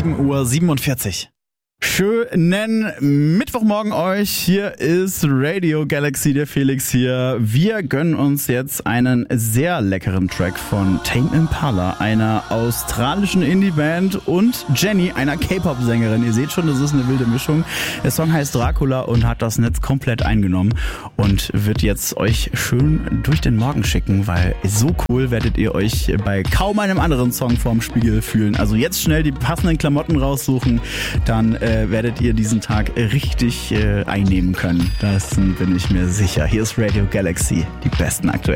7:47 Uhr. Schönen Mittwochmorgen euch. Hier ist Radio Galaxy, der Felix hier. Wir gönnen uns jetzt einen sehr leckeren Track von Tame Impala, einer australischen Indie-Band, und Jenny, einer K-Pop-Sängerin. Ihr seht schon, das ist eine wilde Mischung. Der Song heißt Dracula und hat das Netz komplett eingenommen und wird jetzt euch schön durch den Morgen schicken, weil so cool werdet ihr euch bei kaum einem anderen Song vorm Spiegel fühlen. Also jetzt schnell die passenden Klamotten raussuchen, dann werdet ihr diesen Tag richtig einnehmen können. Das bin ich mir sicher. Hier ist Radio Galaxy, die besten aktuellen